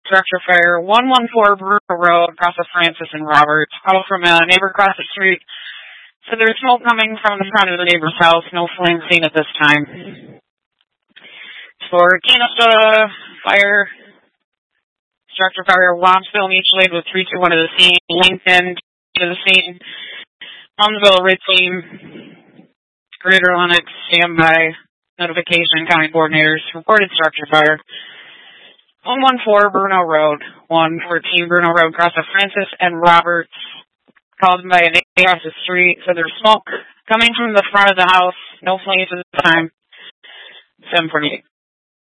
structure fire, 114 Bruno Road, across of Francis and Roberts. Call from a neighbor across the street. So there's smoke coming from the front of the neighbor's house. No flame seen at this time. For Kenosha Fire, structure fire, Wampsville mutual aid with 321 to the scene. Lincoln to the scene. Holmesville Red Team. Greater Lennox standby. Notification. County coordinators reported structure fire. 114 Bruno Road, 114 Bruno Road, across of Francis and Roberts. Called by a neighbor across the street. So there's smoke coming from the front of the house. No flames at the time. 748.